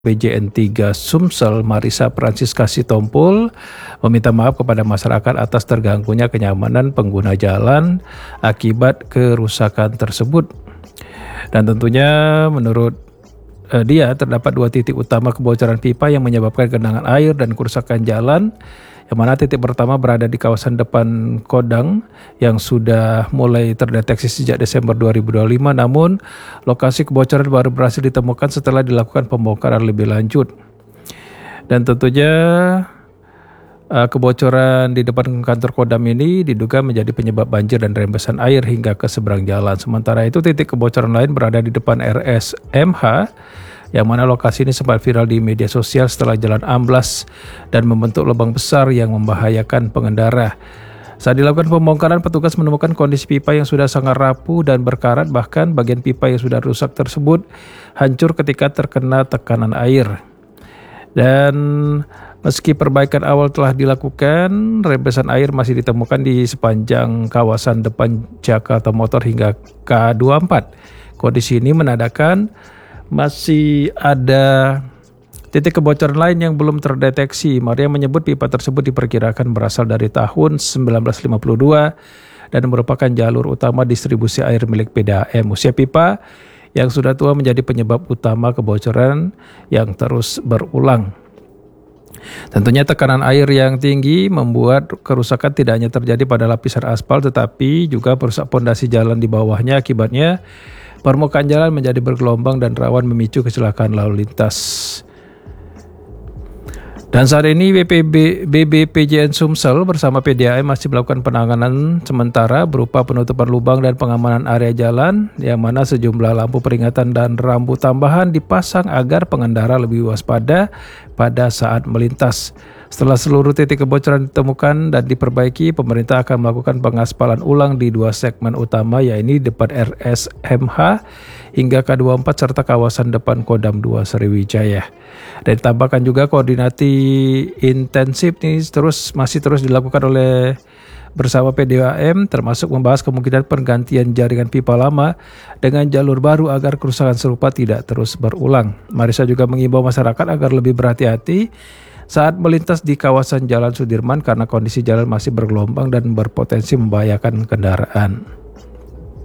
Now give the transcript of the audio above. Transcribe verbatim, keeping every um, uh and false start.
P J N tiga Sumsel Marisa Francisca Sitompul meminta maaf kepada masyarakat atas terganggunya kenyamanan pengguna jalan akibat kerusakan tersebut. Dan tentunya menurut eh, dia terdapat dua titik utama kebocoran pipa yang menyebabkan genangan air dan kerusakan jalan, yang mana titik pertama berada di kawasan depan Kodang yang sudah mulai terdeteksi sejak Desember dua ribu dua puluh lima, namun lokasi kebocoran baru berhasil ditemukan setelah dilakukan pembongkaran lebih lanjut. Dan tentunya uh, kebocoran di depan kantor Kodam ini diduga menjadi penyebab banjir dan rembesan air hingga ke seberang jalan. Sementara itu titik kebocoran lain berada di depan R S M H, yang mana lokasi ini sempat viral di media sosial setelah jalan amblas dan membentuk lubang besar yang membahayakan pengendara. Saat dilakukan pembongkaran, petugas menemukan kondisi pipa yang sudah sangat rapuh dan berkarat, bahkan bagian pipa yang sudah rusak tersebut hancur ketika terkena tekanan air. Dan meski perbaikan awal telah dilakukan, rembesan air masih ditemukan di sepanjang kawasan depan Jakarta Motor hingga K dua puluh empat. Kondisi ini menandakan masih ada titik kebocoran lain yang belum terdeteksi. Maria menyebut pipa tersebut diperkirakan berasal dari tahun seribu sembilan ratus lima puluh dua dan merupakan jalur utama distribusi air milik P D A M. Usia pipa yang sudah tua menjadi penyebab utama kebocoran yang terus berulang. Tentunya tekanan air yang tinggi membuat kerusakan tidak hanya terjadi pada lapisan aspal, tetapi juga merusak pondasi jalan di bawahnya. Akibatnya permukaan jalan menjadi bergelombang dan rawan memicu kecelakaan lalu lintas. Dan saat ini B B P J N Sumsel bersama P D A M masih melakukan penanganan sementara berupa penutupan lubang dan pengamanan area jalan, yang mana sejumlah lampu peringatan dan rambu tambahan dipasang agar pengendara lebih waspada pada saat melintas. Setelah seluruh titik kebocoran ditemukan dan diperbaiki, pemerintah akan melakukan pengaspalan ulang di dua segmen utama, yaitu depan R S M H hingga K dua puluh empat serta kawasan depan Kodam dua Sriwijaya. Dan ditambahkan juga koordinasi intensif ini terus masih terus dilakukan oleh bersama P D A M, termasuk membahas kemungkinan penggantian jaringan pipa lama dengan jalur baru agar kerusakan serupa tidak terus berulang. Marisa juga mengimbau masyarakat agar lebih berhati-hati saat melintas di kawasan Jalan Sudirman karena kondisi jalan masih bergelombang dan berpotensi membahayakan kendaraan.